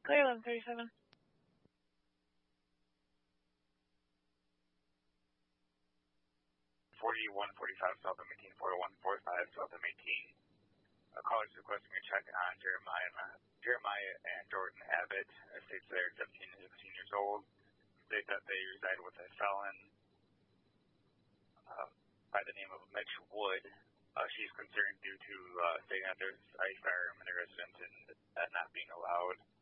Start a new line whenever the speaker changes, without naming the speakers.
Clear 1137.
4145 South M18, 4145 South M18. Callers requesting a check on Jeremiah and Jordan Abbott. States they are 17 and 16 years old. State that they reside with a felon by the name of Mitch Wood. She's concerned due to stating that there's a firearm in the residence and that not being allowed.